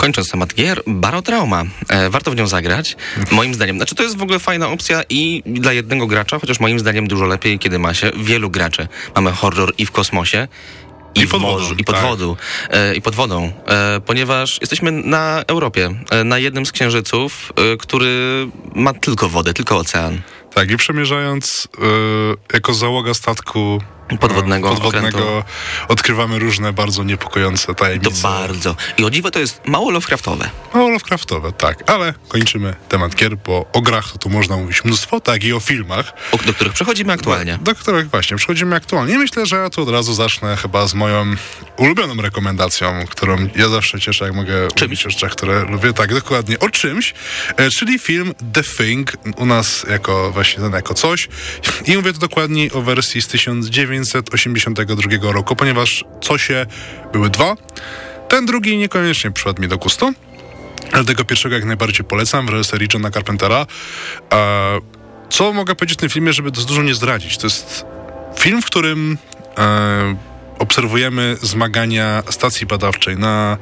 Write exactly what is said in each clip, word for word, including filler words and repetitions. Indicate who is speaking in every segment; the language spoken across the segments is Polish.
Speaker 1: kończąc temat gier, Barotrauma. E, warto w nią zagrać, moim zdaniem. Znaczy, to jest w ogóle fajna opcja i dla jednego gracza, chociaż moim zdaniem dużo lepiej, kiedy ma się wielu graczy. Mamy horror i w kosmosie, I, I w
Speaker 2: pod
Speaker 1: morzu,
Speaker 2: wodą,
Speaker 1: i pod
Speaker 2: tak.
Speaker 1: wodą, e, i pod wodą, e, ponieważ jesteśmy na Europie, e, na jednym z księżyców, e, który ma tylko wodę, tylko ocean.
Speaker 2: Tak, i przemierzając y, jako załoga statku
Speaker 1: Podwodnego,
Speaker 2: podwodnego
Speaker 1: okrętu.
Speaker 2: odkrywamy różne bardzo niepokojące
Speaker 1: To
Speaker 2: tajemnice.
Speaker 1: bardzo. I o dziwo to jest mało Lovecraftowe.
Speaker 2: Mało Lovecraftowe, tak. Ale kończymy temat gier, bo o grach to tu można mówić mnóstwo, tak i o filmach.
Speaker 1: O, do których przechodzimy aktualnie.
Speaker 2: Do, do których właśnie przechodzimy aktualnie. I myślę, że ja tu od razu zacznę chyba z moją ulubioną rekomendacją, którą ja zawsze cieszę, jak mogę
Speaker 1: Czymś?
Speaker 2: mówić o rzeczach, które lubię. Tak, dokładnie. O czymś, e, czyli film The Thing, u nas jako właśnie ten jako coś. I mówię tu dokładniej o wersji z tysiąc dziewięćset osiemdziesiątego drugiego roku, ponieważ Cosie były dwa. Ten drugi niekoniecznie przypadł mi do gustu, ale tego pierwszego jak najbardziej polecam, w reżyserii Johna Carpentera. E, co mogę powiedzieć o tym filmie, żeby to dużo nie zdradzić? To jest film, w którym e, obserwujemy zmagania stacji badawczej na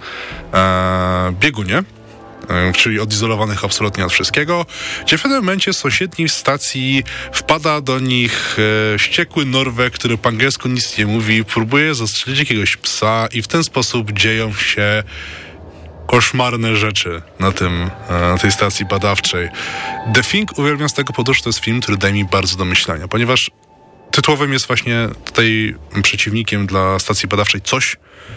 Speaker 2: e, biegunie, czyli odizolowanych absolutnie od wszystkiego, gdzie w pewnym momencie z sąsiedniej stacji wpada do nich e, wściekły Norweg, który po angielsku nic nie mówi, próbuje zastrzelić jakiegoś psa i w ten sposób dzieją się koszmarne rzeczy na tym, na tej stacji badawczej. The Thing uwielbiam z tego powodu, że to jest film, który daje mi bardzo do myślenia, ponieważ tytułowym jest właśnie tutaj przeciwnikiem dla stacji badawczej coś,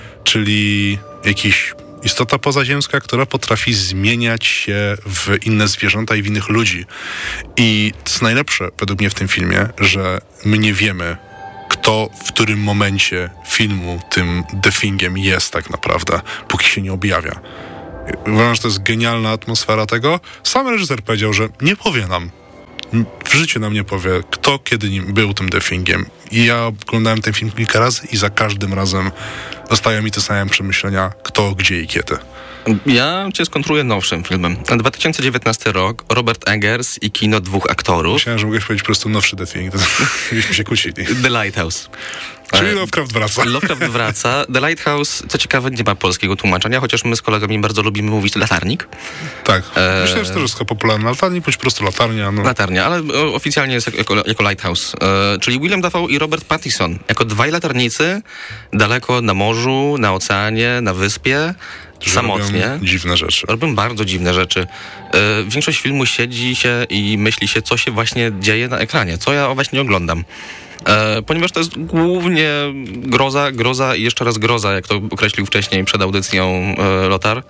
Speaker 2: czyli jakiś istota pozaziemska, która potrafi zmieniać się w inne zwierzęta i w innych ludzi. I to jest najlepsze według mnie w tym filmie, że my nie wiemy, kto w którym momencie filmu tym The Thingiem jest tak naprawdę, póki się nie objawia. Uważam, że to jest genialna atmosfera tego. Sam reżyser powiedział, że nie powie nam, w życiu nam nie powie, kto kiedy nim był tym The Thingiem. I ja oglądałem ten film kilka razy i za każdym razem dostają mi te same przemyślenia, kto, gdzie i kiedy.
Speaker 1: Ja cię skontruję nowszym filmem. dwa tysiące dziewiętnasty rok, Robert Eggers i kino dwóch aktorów.
Speaker 2: Myślałem, że mogłeś powiedzieć po prostu nowszy The Thing, to byśmy się kłócili.
Speaker 1: The Lighthouse.
Speaker 2: Czyli Lovecraft wraca.
Speaker 1: Lovecraft wraca. The Lighthouse, co ciekawe, nie ma polskiego tłumaczenia, chociaż my z kolegami bardzo lubimy mówić latarnik.
Speaker 2: Tak. Myślę, że to jest popularny latarnik, bądź po prostu latarnia. No.
Speaker 1: Latarnia, ale oficjalnie jest jako, jako Lighthouse. E, czyli William Dafoe i Robert Pattinson. Jako dwaj latarnicy, daleko na morzu, na oceanie, na wyspie, samotnie.
Speaker 2: Robią dziwne rzeczy.
Speaker 1: Robią bardzo dziwne rzeczy. E, większość filmu siedzi się i myśli się, co się właśnie dzieje na ekranie, co ja właśnie oglądam. E, ponieważ to jest głównie groza, groza i jeszcze raz groza, jak to określił wcześniej przed audycją e, Lotar.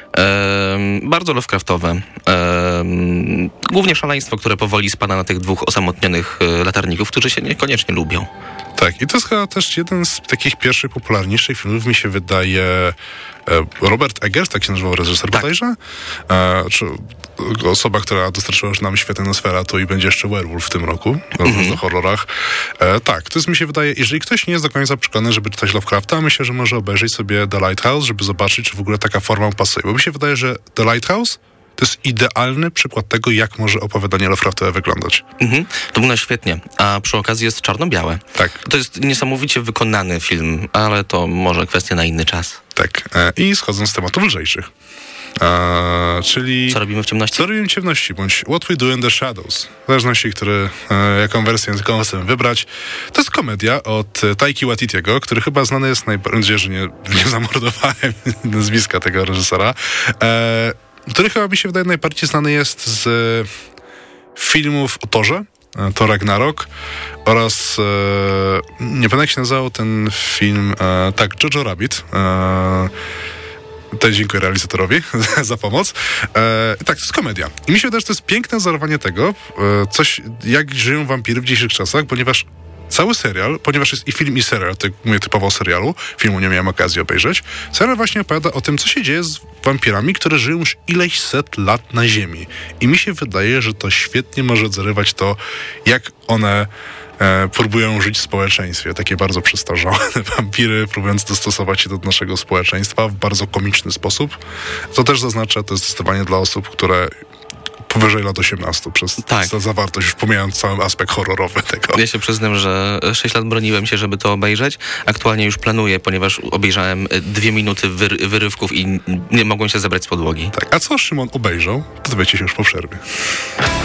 Speaker 1: E, bardzo Lovecraftowe. E, głównie szaleństwo, które powoli spada na tych dwóch osamotnionych e, latarników, którzy się niekoniecznie lubią.
Speaker 2: Tak, i to jest chyba też jeden z takich pierwszych, popularniejszych filmów, mi się wydaje. Robert Eggers, tak się nazywał reżyser
Speaker 1: tak.
Speaker 2: bodajże? E, czy osoba, która dostarczyła już nam świetne Nosferatu i będzie jeszcze Werewolf w tym roku, mm-hmm. na horrorach. E, tak, to jest, mi się wydaje, jeżeli ktoś nie jest do końca przekonany, żeby czytać Lovecrafta, myślę, że może obejrzeć sobie The Lighthouse, żeby zobaczyć, czy w ogóle taka forma pasuje. Bo mi się wydaje, że The Lighthouse to jest idealny przykład tego, jak może opowiadanie Lovecraftowe wyglądać.
Speaker 1: Mhm. To było świetnie, a przy okazji jest czarno-białe.
Speaker 2: Tak.
Speaker 1: To jest niesamowicie wykonany film, ale to może kwestia na inny czas.
Speaker 2: Tak. E, I schodząc z tematów lżejszych. E, czyli...
Speaker 1: Co robimy w ciemności?
Speaker 2: Co robimy w ciemności, bądź What We Do in the Shadows. W zależności, który, e, jaką wersję językową chcemy wybrać. To jest komedia od Taiki Waititiego, który chyba znany jest najbardziej, że nie, nie zamordowałem nazwiska tego reżysera. E, który chyba mi się wydaje najbardziej znany jest z filmów o Torze, Thor Ragnarok oraz e, nie pamiętam jak się nazywał ten film, e, tak, Jojo Rabbit. E, Tutaj dziękuję realizatorowi za pomoc. E, tak, to jest komedia. I mi się wydaje, że to jest piękne zarwanie tego, e, coś, jak żyją wampiry w dzisiejszych czasach, ponieważ cały serial, ponieważ jest i film, i serial, tak mówię typowo o serialu, filmu nie miałem okazji obejrzeć, serial właśnie opowiada o tym, co się dzieje z wampirami, które żyją już ileś set lat na ziemi. I mi się wydaje, że to świetnie może odzarywać to, jak one e, próbują żyć w społeczeństwie. Takie bardzo przestarzałe wampiry, próbując dostosować się do naszego społeczeństwa w bardzo komiczny sposób. Co też zaznacza, to jest zdecydowanie dla osób, które powyżej lat osiemnastu przez
Speaker 1: tak.
Speaker 2: za zawartość, już pomijając cały aspekt horrorowy tego.
Speaker 1: Ja się przyznam, że sześć lat broniłem się, żeby to obejrzeć. Aktualnie już planuję, ponieważ obejrzałem dwie minuty wyry wyrywków i nie mogłem się zebrać z podłogi.
Speaker 2: Tak, a co Szymon obejrzał? To dowiecie się już po przerwie.